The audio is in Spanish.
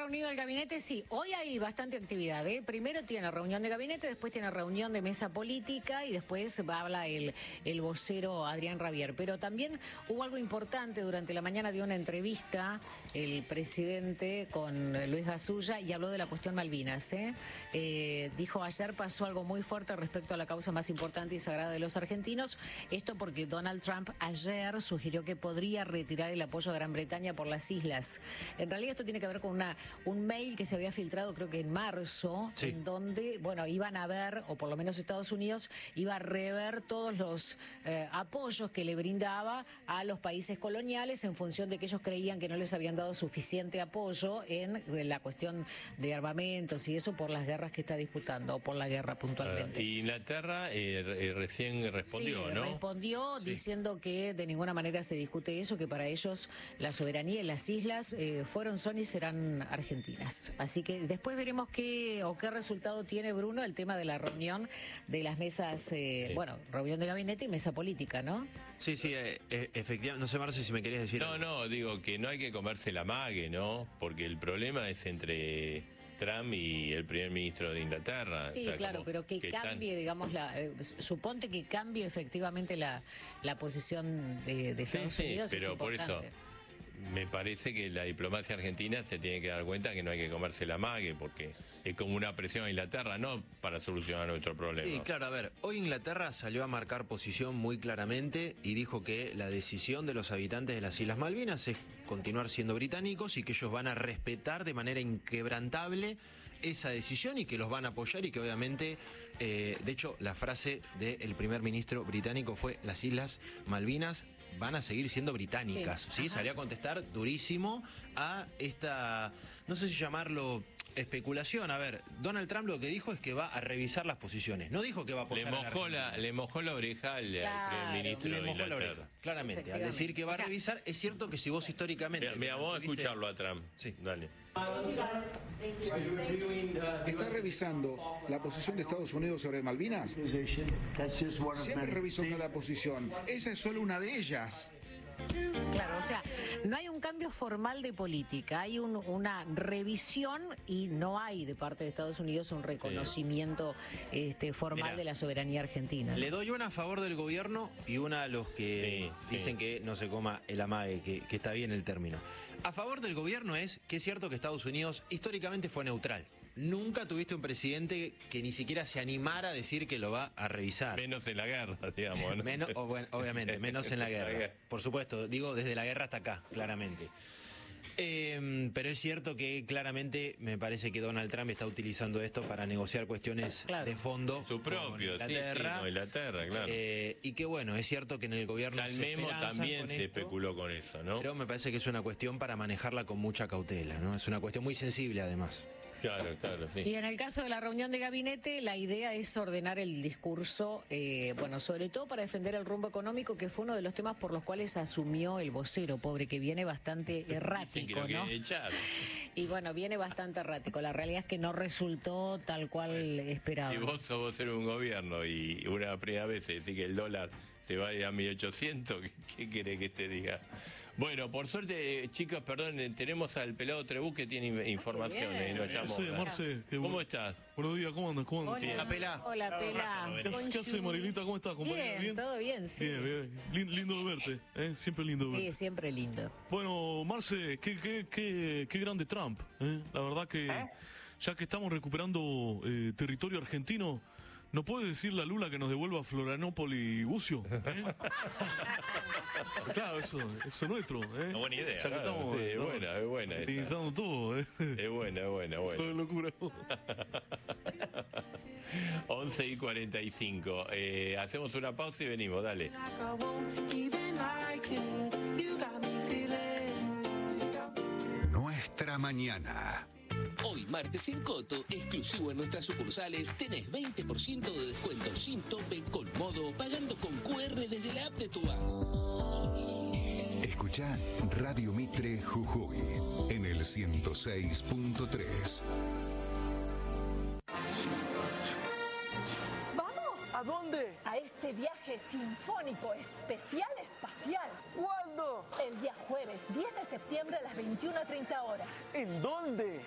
reunido el gabinete, sí. Hoy hay bastante actividad, ¿eh? Primero tiene reunión de gabinete, después tiene reunión de mesa política y después habla el vocero Adrián Rabier. Pero también hubo algo importante durante la mañana, dio una entrevista el presidente con Luis Gasulla y habló de la cuestión Malvinas, ¿eh? Dijo, ayer pasó algo muy fuerte respecto a la causa más importante y sagrada de los argentinos. Esto porque Donald Trump ayer sugirió que podría retirar el apoyo a Gran Bretaña por las islas. En realidad esto tiene que ver con un mail que se había filtrado creo que en marzo, sí, en donde, bueno, iban a ver, o por lo menos Estados Unidos, iba a rever todos los apoyos que le brindaba a los países coloniales en función de que ellos creían que no les habían dado suficiente apoyo en la cuestión de armamentos y eso por las guerras que está disputando, o por la guerra puntualmente. Y Inglaterra recién respondió, sí, ¿no? Respondió diciendo que de ninguna manera se discute eso, que para ellos la soberanía en las islas son y serán argentinas. Así que después veremos qué resultado tiene, Bruno, el tema de la reunión de las mesas, reunión de gabinete y mesa política, ¿no? Sí, efectivamente. No sé, Marce, si me querías decir algo. No, digo que no hay que comerse la mague, ¿no? Porque el problema es entre Trump y el primer ministro de Inglaterra. Sí, o sea, claro, pero que cambie, digamos, suponte que cambie efectivamente la posición de Estados Unidos. Pero por eso me parece que la diplomacia argentina se tiene que dar cuenta que no hay que comerse la mague, porque es como una presión a Inglaterra, no para solucionar nuestro problema. Sí, claro, a ver, hoy Inglaterra salió a marcar posición muy claramente y dijo que la decisión de los habitantes de las Islas Malvinas es continuar siendo británicos y que ellos van a respetar de manera inquebrantable esa decisión y que los van a apoyar y que obviamente, de hecho, la frase del primer ministro británico fue: las Islas Malvinas van a seguir siendo británicas. Sí, salió a contestar durísimo a esta, no sé si llamarlo especulación. A ver, Donald Trump lo que dijo es que va a revisar las posiciones. No dijo que va a apoyar le mojó la oreja al primer ministro de Inglaterra. Claramente, al decir que va a revisar, es cierto que si vos históricamente... Mira, vamos a escucharlo a Trump. Sí. Dale. ¿Está revisando la posición de Estados Unidos sobre Malvinas? Siempre revisó cada posición. Esa es solo una de ellas. Claro, o sea, no hay un cambio formal de política, hay una revisión y no hay de parte de Estados Unidos un reconocimiento formal de la soberanía argentina, ¿no? Le doy una a favor del gobierno y una a los que dicen que no se coma el amague, que está bien el término. A favor del gobierno es que es cierto que Estados Unidos históricamente fue neutral. Nunca tuviste un presidente que ni siquiera se animara a decir que lo va a revisar. Menos en la guerra, digamos, ¿no? Obviamente, menos en la guerra. Por supuesto, digo desde la guerra hasta acá, claramente. Pero es cierto que claramente me parece que Donald Trump está utilizando esto para negociar cuestiones de fondo. Su propio, Inglaterra, claro. Y que bueno, es cierto que en el gobierno el Memo también se especuló con eso, ¿no? Pero me parece que es una cuestión para manejarla con mucha cautela, ¿no? Es una cuestión muy sensible además. Claro, sí. Y en el caso de la reunión de gabinete, la idea es ordenar el discurso, sobre todo para defender el rumbo económico, que fue uno de los temas por los cuales asumió el vocero, pobre, que viene bastante errático, ¿no? Y bueno, viene bastante errático. La realidad es que no resultó tal cual esperaba. Si vos sos vocero de un gobierno y una primera vez se dice que el dólar se va a ir a 1800, ¿qué querés que te diga? Bueno, por suerte, chicos, perdón, tenemos al pelado Trebú que tiene información y nos llamó. Sí, Marce, ¿Cómo estás? Buenos días, ¿cómo andas? Hola, Pela. Hola, Pela. ¿Qué haces, Marilita? ¿Cómo estás, compañera? Bien, todo bien, sí. Bien. Lindo de verte, ¿eh? Siempre lindo de verte. Sí, siempre lindo. Bueno, Marce, qué grande Trump, ¿eh? La verdad que ya que estamos recuperando territorio argentino, ¿no puede decirle a Lula que nos devuelva Florianópolis y Bucio? Claro, eso es nuestro. Una buena idea. Ya que estamos, es buena. Utilizando todo. Es buena. Qué locura. 11:45. Hacemos una pausa y venimos, dale. Nuestra mañana. Hoy, martes en Coto, exclusivo en nuestras sucursales, tenés 20% de descuento sin tope con Modo, pagando con QR desde la app de tu app. Escuchá Radio Mitre Jujuy en el 106.3. ¿A dónde? A este viaje sinfónico especial espacial. ¿Cuándo? El día jueves 10 de septiembre a las 21:30 horas. ¿En dónde?